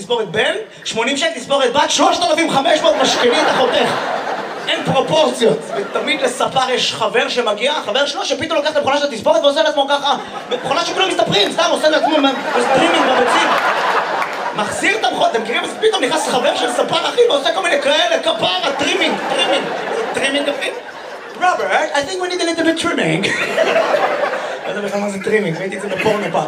תספורת בן, 80 שקל תספורת בת, 3,500 משכנית החותך. אין פרופורציות. ותמיד לספר יש חבר שמגיע, חבר שלו שפתאום לוקח את המכונה של התספורת ועושה לעצמו ככה. מכונה שכולם מסתפרים, סתם עושה לעצמו סטרימינג בביצים. מחזיר את המכונה, אתם מכירים? אז פתאום נכנס חבר של ספר אחי ועושה כל מיני כאלה, כפרה, טרימינג. טרימינג אחי? Robert, I think we need a little bit trimming. לא יודע בכלל מה זה טרימינג, ראיתי את זה בפורנו פעם.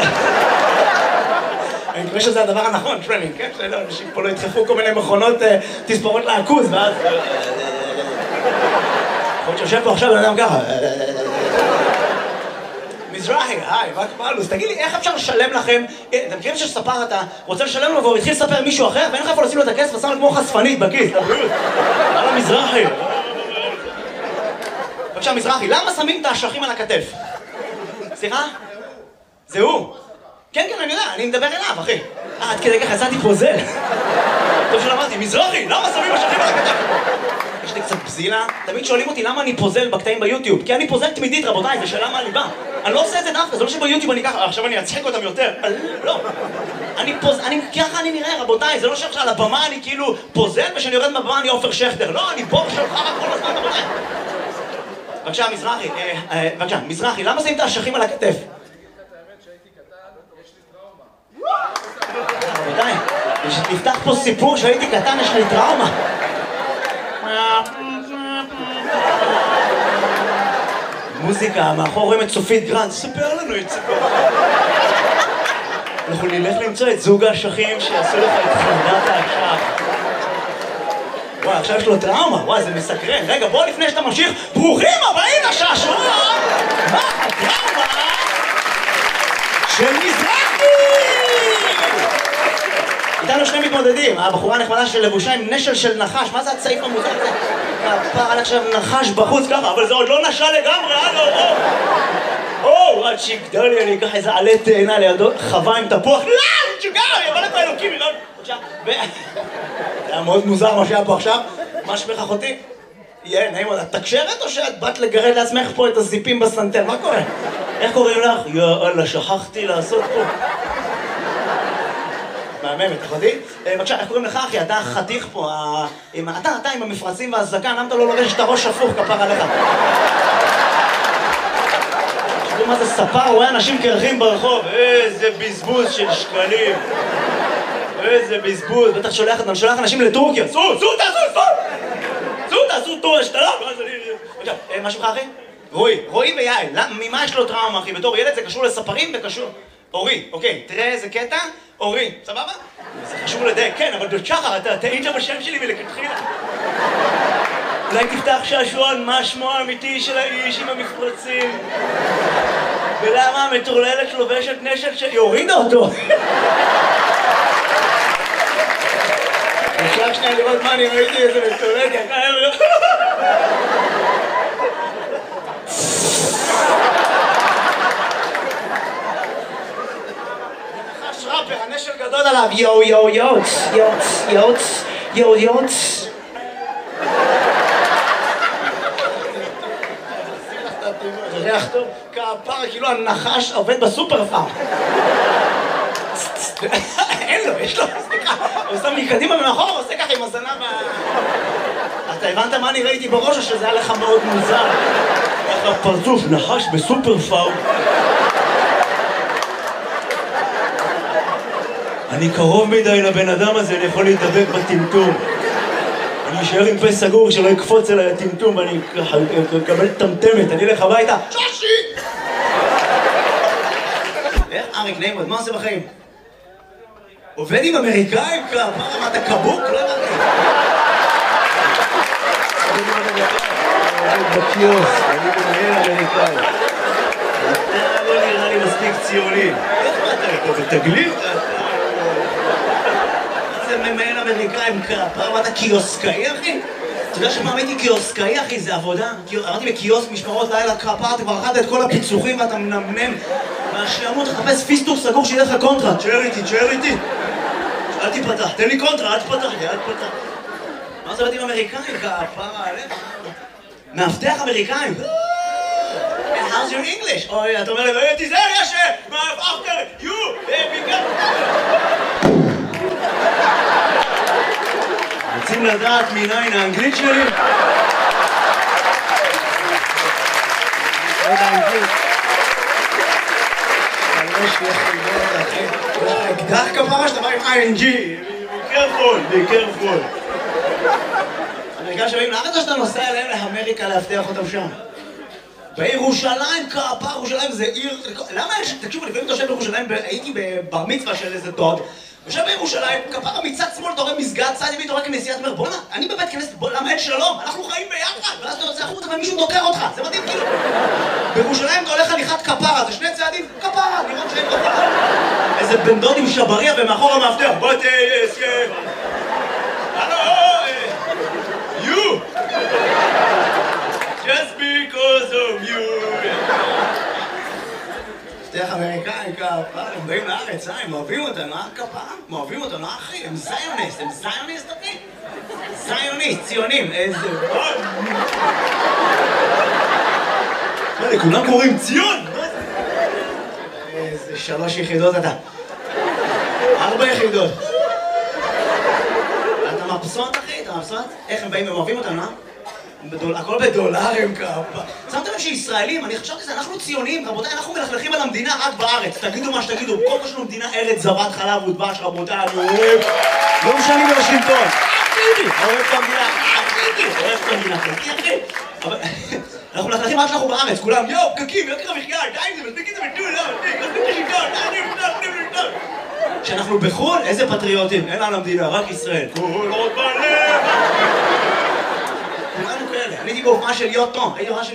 אני מקווה שזה הדבר הנכון, טרימינג, כן? שאנשים פה לא ידחפו כל מיני מכונות תספורות לעכוז, ואז... יכול להיות שיושב פה עכשיו, אני יודע ככה. מזרחי, היי, מה קבלוס? תגיד לי, איך אפשר לשלם לכם? אתם מכירים שספר אתה רוצה לשלם לו והוא התחיל לספר מישהו אחר, ואין לך איפה לשים לו את הכסף, ושם לו כמו חשפנית בכיס. הלאה מזרחי. בבקשה, מזרחי, למה שמים את האשכים על הכתף? סליחה? זה הוא. כן, אני יודע, אני מדבר אליו, אחי. עד כדי ככה יצאתי פוזל. טוב שלמדתי, מזרחי, למה שמים אשכים על הכתף? יש לי קצת בזילה. תמיד שואלים אותי למה אני פוזל בקטעים ביוטיוב. כי אני פוזל תמידית, רבותיי, זה שאלה מהליבה. אני לא עושה את זה דווקא, זה לא שביוטיוב אני ככה, עכשיו אני אצחק אותם יותר. לא. ככה אני נראה, רבותיי, זה לא שעכשיו על הבמה אני כאילו פוזל, ושאני יורד מהבמה אני עופר שכטר. לא, אני בור שלך רק כל הזמן, רבותיי. בבקשה, מזרחי, למה שמים את האשכים על הכתף? רבותיי, נפתח פה סיפור שהייתי קטן, יש לי טראומה. מוזיקה, מאחור רואים את סופית גרנד, ספר לנו את סיפור. אנחנו נלך למצוא את זוג האשכים שיעשו לך את חרדת האשך. וואי, עכשיו יש לו טראומה, וואי, זה מסקרן. רגע, בוא לפני שאתה ממשיך, ברוכים הבאים לשעשוע! מה הטראומה של מזרחי? איתנו שני מתמודדים, הבחורה הנחמדה של לבושה עם נשל של נחש, מה זה הצעיף המוזר הזה? הפער עליך עכשיו נחש בחוץ ככה, אבל זה עוד לא נשל לגמרי, עד שיגדל לי, אני אקח איזה עלה תאנה לידו, חווה עם תפוח, לא, שוגר, יבוא לפה אלוקים, לא, בבקשה, זה היה מאוד מוזר מה שהיה פה עכשיו, מה שמך אחותי? יהיה, נעים עוד, את תקשרת או שאת באת לגרד לעצמך פה את הזיפים בסנטר, מה קורה? איך קוראים לך? יאללה, שכחתי לעשות פה. מהממת, אחותי? בבקשה, איך קוראים לך אחי? אתה חתיך פה, אתה עם המפרצים והזקן, למה אתה לא לובש את הראש הפוך כפר עליך? תראו מה זה ספר, רואה אנשים קרחים ברחוב, איזה בזבוז של שקלים. איזה בזבוז, בטח שולח אנשים לטורקיה. תעשו טור השתלה. מה שמך אחי? רועי ויעל, ממה יש לו טראומה אחי? בתור ילד זה קשור לספרים וקשור... אורי, אוקיי, תראה איזה קטע, אורי, סבבה? זה חשוב לדייק, כן, אבל שחר, אתה טעית בשם שלי ולכתחילה. אולי תפתח שעשועון, מה שמו האמיתי של האיש עם המפרצים? ולמה המטורללת לובשת נשל היא הורידה אותו? אפשר שנייה לראות מה אני ראיתי איזה מטורללת, הנשל גדול עליו, יוץ. זה ריח טוב, כפרה, כאילו הנחש עובד בסופר פארם. אין לו, יש לו, סליחה, הוא שם מקדימה ומאחור, עושה ככה עם הזנב אתה הבנת מה אני ראיתי בראש או שזה היה לך מאוד מוזר? ככה פרצוף, נחש בסופר פארם. אני קרוב מדי לבן אדם הזה, אני יכול להתדבק בטמטום. אני אשאר עם פה סגור שלא יקפוץ אליי הטמטום ואני אקבל טמטמת, אני אלך הביתה. שושי! איך אריק נעימות, מה עושה בחיים? עובד עם אמריקאים? מה אתה קבוק? לא אמרתי. בקיוס, אני מנהל אמריקאי. אתה לא נראה לי מספיק ציוני. איך מה אתה בתגלית? זה ממהל אמריקאים כפר, מה אתה קיוסקאי אחי? אתה יודע שמה הייתי קיוסקאי אחי? זה עבודה? אמרתי בקיוסק משמרות לילה כפר, אתה כבר אכלת את כל הפיצוחים ואתה מנמנם והשעמות תחפש פיסטוק סגור שיהיה לך קונטרה. תשאר איתי אל תיפתח, תן לי קונטרה, אל תפתח לי, מה זה בתים אמריקאים כפר עליך? מאבטח אמריקאים. How's your English? אוי, אתה אומר לי, תיזהר, יש, after you, לדעת מניין האנגלית שלי? לא יודע אנגלית. כנראה שיש חידות, אחי. אקדח כפרה שאתה בא עם ING. be careful. אמריקאים שבאים לארץ או שאתה נוסע אליהם לאמריקה להבטיח אותם שם? בירושלים, כפרה, ירושלים זה עיר... למה יש... תקשיבו, לפעמים אתה יושב בירושלים, הייתי בבר מצווה של איזה דוד, יושב בירושלים, כפרה מצד שמאל, אתה רואה מסגד, צד ימין, אתה רואה כנסייה, אתה אומר, בוא'נה, אני בבית כנסת, למה אין שלום? אנחנו חיים ביחד, ואז אתה יוצא החוצה ומישהו דוקר אותך, זה מדהים כאילו. בירושלים אתה הולך הליכת כפרה, זה שני צעדים, כפרה, לראות שהם כפרה. איזה בן דוד עם שבריה ומאחור המאבטח, בוא תהיה הסכם. הלו, you! Just because of you! מפתח אמריקאי, כפרה, הם באים לארץ, הם אוהבים אותנו, כפרה? הם אוהבים אותנו, אחי, הם זיוניסט, אחי? זיוניסט, ציונים, איזה... מה, לכולם קוראים ציון? איזה 3 יחידות אתה. 4 יחידות. אתה מבסוט, אחי? אתה מבסוט? איך הם באים, הם אוהבים אותנו, הכל בדולרים כפה. שמתם שישראלים, אני חשבתי שזה, אנחנו ציונים, רבותיי, אנחנו מלכלכים על המדינה רק בארץ. תגידו מה שתגידו, כל מה שלנו מדינה ארץ זבת חלב ודבש, רבותיי, אני אוהב. לא משנים בוושינגטון. אוהב את המדינה, אוהב את המדינה, אחי. אבל אנחנו מלכלכים רק שאנחנו בארץ, כולם, יואו, פקקים, יוקר המחיה, די עם זה, מספיק את זה בטול, מספיק את השלטון, די. כשאנחנו בחו"ל, איזה פטריוטים, אין על המדינה, רק ישראל. כל עוד בלב. אני הייתי בהופעה של יוטון,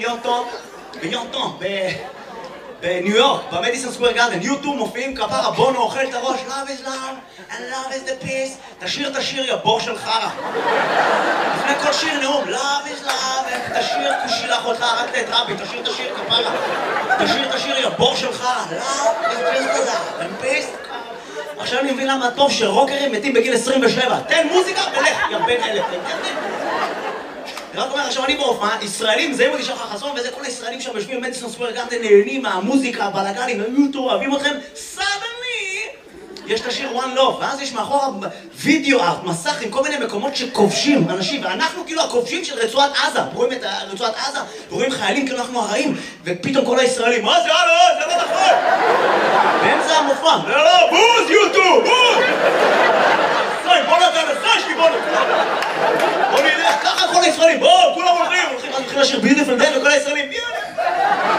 בניו יורק, במדיסון סקוור גארדן, יוטוב מופיעים כפרה, בונו אוכל את הראש, love is love, and love is the peace, תשיר את השיר, יא בור של חרה. לפני כל שיר נאום, love is love, תשיר, תשילח אותך רק את רבי, תשיר את השיר כפרה. תשיר את השיר, יא בור של חרה, love is just love, and peace. עכשיו אני מבין למה טוב שרוקרים מתים בגיל 27, תן מוזיקה ולך, יא בן אלף. רק אומר, עכשיו אני בהופעה, ישראלים, זה מודי שחר חסון, וזה כל הישראלים שם יושבים במדיסון סקוור גארדן, נהנים מהמוזיקה, הבלגנים, היוטו, אוהבים אתכם, suddenly יש את השיר One Love, ואז יש מאחורה וידאו ארט, מסך עם כל מיני מקומות שכובשים אנשים, ואנחנו כאילו הכובשים של רצועת עזה, רואים את רצועת עזה, ורואים חיילים כאילו אנחנו הרעים, ופתאום כל הישראלים, מה זה, זה לא נכון! באמצע המופע, לא, בוז, יוטו, בוז! בוא נתן, בוא נלך, ככה כל הישראלים, בואו, כולם הולכים לשיר ביוטיפול דיי וכל הישראלים,